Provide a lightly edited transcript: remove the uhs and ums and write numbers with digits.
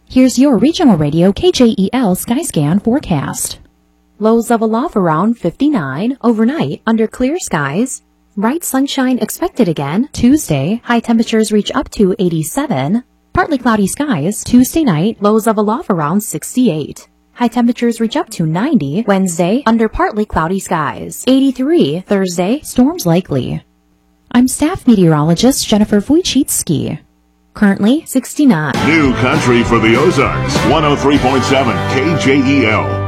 Here's your regional radio KJEL Skyscan forecast. Lows of aloft around 59 overnight under clear skies. Bright sunshine expected again Tuesday. High temperatures reach up to 87. Partly cloudy skies Tuesday night. Lows of aloft around 68. High temperatures reach up to 90 Wednesday under partly cloudy skies. 83 Thursday. Storms likely. I'm staff meteorologist Jennifer Wojcicki. Currently 69. New country for the Ozarks. 103.7 KJEL.